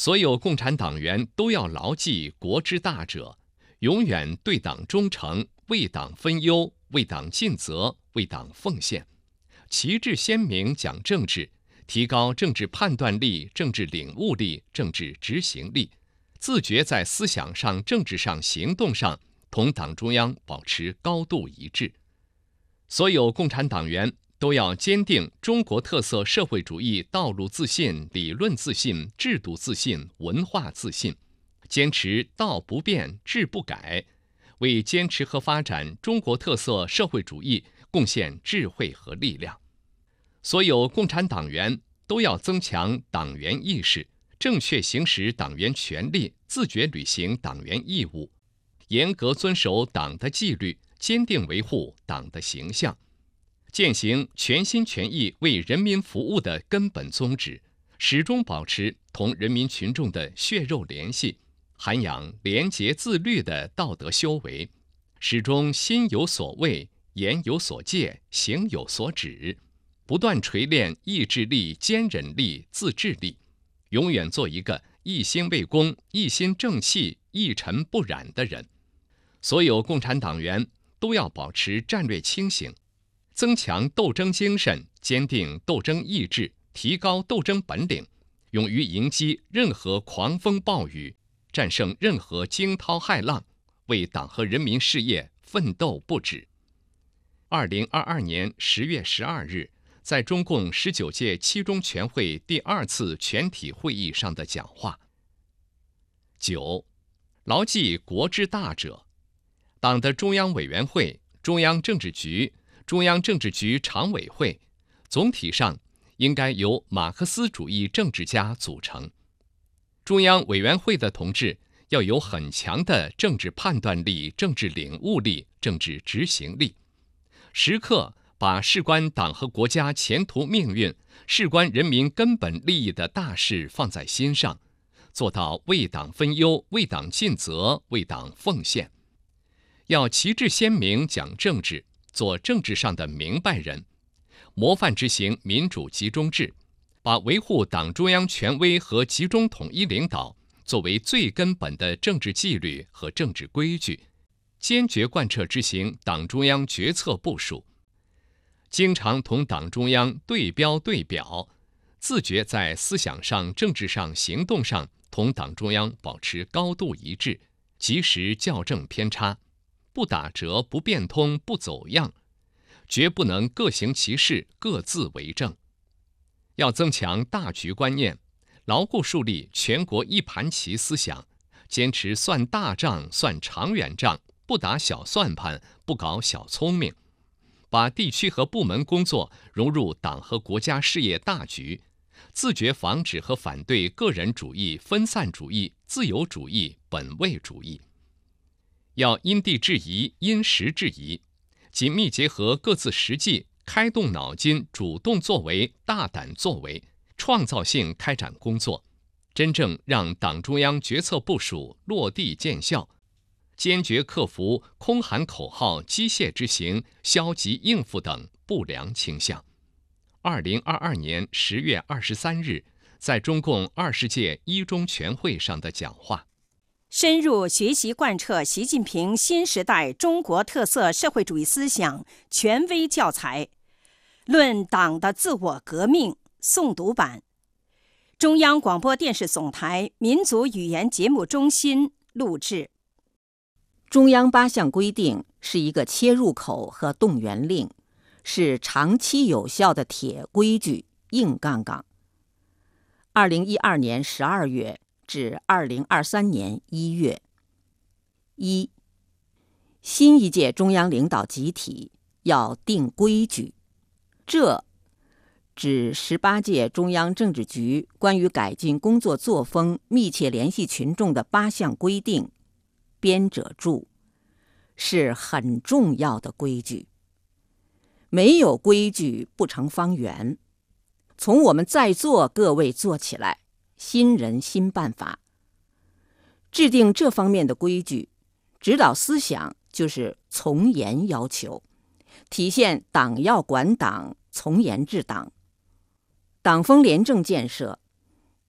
所有共产党员都要牢记国之大者，永远对党忠诚，为党分忧，为党尽责，为党奉献，旗帜鲜明讲政治，提高政治判断力、政治领悟力、政治执行力，自觉在思想上、政治上、行动上同党中央保持高度一致。所有共产党员都要坚定中国特色社会主义道路自信、理论自信、制度自信、文化自信，坚持道不变、志不改，为坚持和发展中国特色社会主义贡献智慧和力量。所有共产党员都要增强党员意识，正确行使党员权利，自觉履行党员义务，严格遵守党的纪律，坚定维护党的形象，践行全心全意为人民服务的根本宗旨，始终保持同人民群众的血肉联系，涵养廉洁自律的道德修为，始终心有所畏，言有所戒，行有所指，不断锤炼意志力、坚忍力、自制力，永远做一个一心为公、一心正气、一尘不染的人。所有共产党员都要保持战略清醒，增强斗争精神，坚定斗争意志，提高斗争本领，勇于迎击任何狂风暴雨，战胜任何惊涛骇浪，为党和人民事业奋斗不止。2022年10月12日，在中共19届七中全会第2次全体会议上的讲话。9. 牢记国之大者，党的中央委员会、中央政治局、中央政治局常委会总体上应该由马克思主义政治家组成。中央委员会的同志要有很强的政治判断力、政治领悟力、政治执行力，时刻把事关党和国家前途命运、事关人民根本利益的大事放在心上，做到为党分忧、为党尽责、为党奉献。要旗帜鲜明讲政治，做政治上的明白人，模范执行民主集中制，把维护党中央权威和集中统一领导作为最根本的政治纪律和政治规矩，坚决贯彻执行党中央决策部署，经常同党中央对标对表，自觉在思想上、政治上、行动上同党中央保持高度一致，及时校正偏差，不打折、不变通、不走样，绝不能各行其事、各自为政。要增强大局观念，牢固树立全国一盘棋思想，坚持算大账、算长远账，不打小算盘，不搞小聪明，把地区和部门工作融入党和国家事业大局，自觉防止和反对个人主义、分散主义、自由主义、本位主义。要因地制宜、因时制宜，紧密结合各自实际，开动脑筋，主动作为，大胆作为，创造性开展工作，真正让党中央决策部署落地见效，坚决克服空喊口号、机械执行、消极应付等不良倾向。2022年10月23日，在中共20届一中全会上的讲话。 深入学习贯彻习近平新时代中国特色社会主义思想权威教材《论党的自我革命》诵读版，中央广播电视总台民族语言节目中心录制。 中央8项规定是一个切入口和动员令，是长期有效的铁规矩、硬杠杠。2012年12月至2023年1月。1. 新一届中央领导集体要定规矩，这指18届中央政治局关于改进工作作风、密切联系群众的8项规定，编者注，是很重要的规矩。没有规矩不成方圆。从我们在座各位做起来，新人新办法。制定这方面的规矩，指导思想就是从严要求，体现党要管党，从严治党。党风廉政建设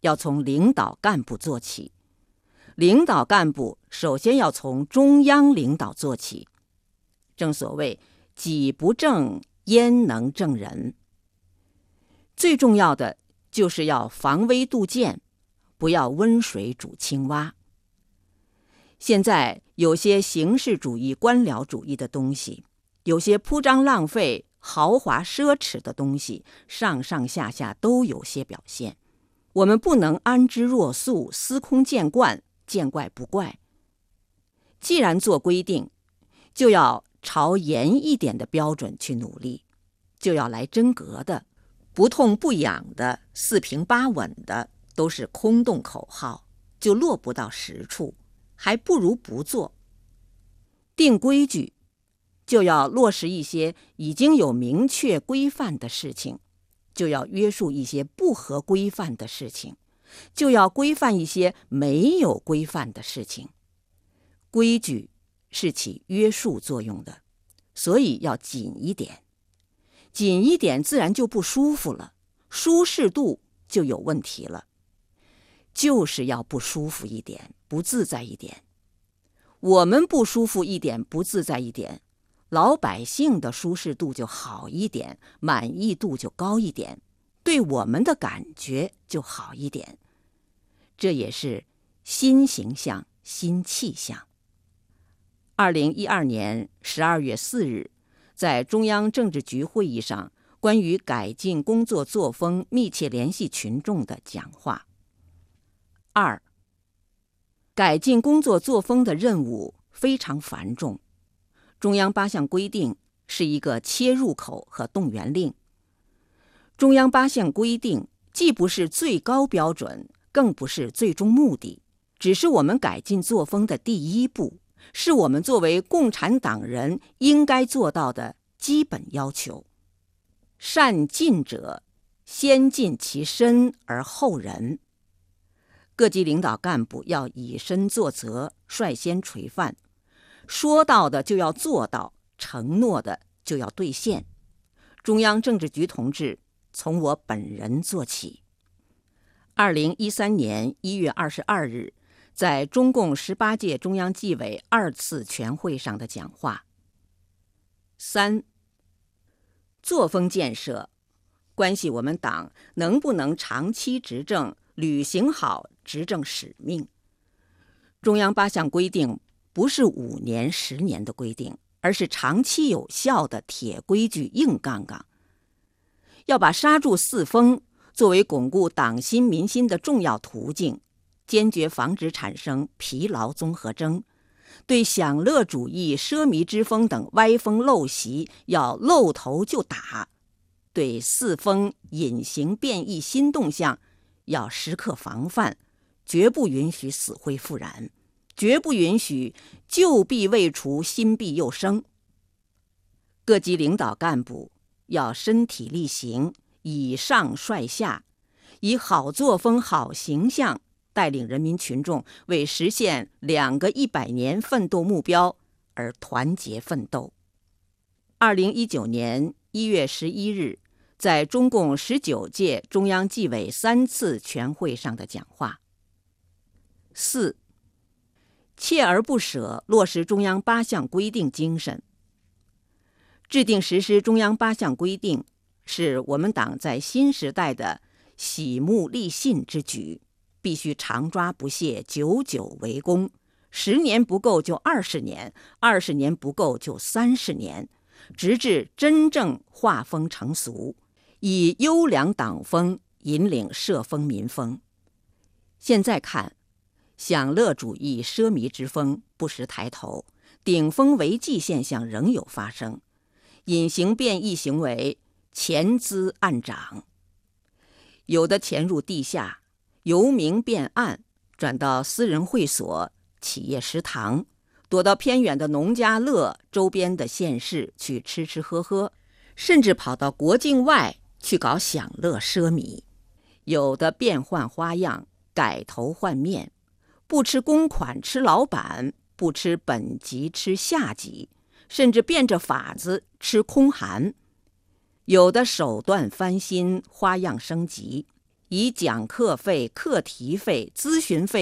要从领导干部做起。领导干部首先要从中央领导做起。正所谓己不正，焉能正人？最重要的就是要防微杜渐，不要温水煮青蛙。现在有些形式主义、官僚主义的东西，有些铺张浪费、豪华奢侈的东西，上上下下都有些表现。我们不能安之若素、司空见惯、见怪不怪。既然做规定，就要朝严一点的标准去努力，就要来真格的，不痛不痒的、四平八稳的，都是空洞口号，就落不到实处，还不如不做。定规矩，就要落实一些已经有明确规范的事情，就要约束一些不合规范的事情，就要规范一些没有规范的事情。规矩是起约束作用的，所以要紧一点。紧一点自然就不舒服了，舒适度就有问题了。就是要不舒服一点，不自在一点。我们不舒服一点，不自在一点，老百姓的舒适度就好一点，满意度就高一点，对我们的感觉就好一点。这也是新形象、新气象。2012年12月4日，在中央政治局会议上关于改进工作作风密切联系群众的讲话。2. 改进工作作风的任务非常繁重，中央8项规定是一个切入口和动员令。中央8项规定既不是最高标准，更不是最终目的，只是我们改进作风的第一步，是我们作为共产党人应该做到的基本要求。善尽者，先尽其身而后人。各级领导干部要以身作则，率先垂范，说到的就要做到，承诺的就要兑现。中央政治局同志，从我本人做起。2013年1月22日，在中共18届中央纪委2次全会上的讲话。3. 作风建设关系我们党能不能长期执政，履行好执政使命。中央8项规定不是5年、10年的规定，而是长期有效的铁规矩、硬杠杠。要把刹住四风作为巩固党心民心的重要途径，坚决防止产生疲劳综合征。对享乐主义、奢靡之风等歪风陋习要露头就打，对四风隐形变异新动向要时刻防范，绝不允许死灰复燃，绝不允许旧弊未除，新弊又生。各级领导干部要身体力行，以上率下，以好作风、好形象带领人民群众为实现2个100年奋斗目标而团结奋斗。2019年1月11日，在中共19届中央纪委3次全会上的讲话。4. 锲而不舍落实中央8项规定精神。制定实施中央8项规定，是我们党在新时代的洗目立信之举，必须常抓不懈，久久为功。10年不够就20年，20年不够就30年，直至真正画风成俗，以优良党风引领社风民风。现在看，享乐主义、奢靡之风不时抬头，顶风违纪现象仍有发生，隐形变异行为潜滋暗长，有的潜入地下，由明变暗，转到私人会所、企业食堂，躲到偏远的农家乐周边的县市去吃吃喝喝，甚至跑到国境外去搞享乐奢靡。有的变换花样，改头换面，不吃公款吃老板，不吃本级吃下级，甚至变着法子吃空函。有的手段翻新，花样升级， 以讲课费、课题费、咨询费